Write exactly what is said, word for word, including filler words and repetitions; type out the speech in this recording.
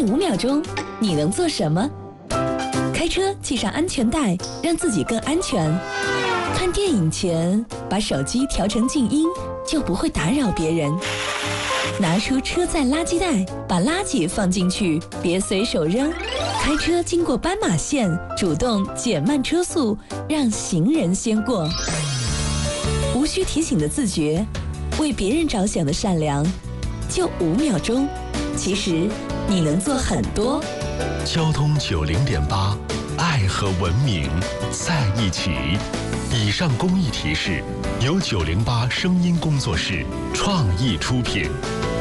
你五秒钟，你能做什么？开车系上安全带，让自己更安全。看电影前，把手机调成静音，就不会打扰别人。拿出车载垃圾袋，把垃圾放进去，别随手扔。开车经过斑马线，主动减慢车速，让行人先过。无需提醒的自觉，为别人着想的善良，就五秒钟，其实你能做很多。 交通九零点八，爱和文明在一起。以上公益提示由九零八声音工作室创意出品。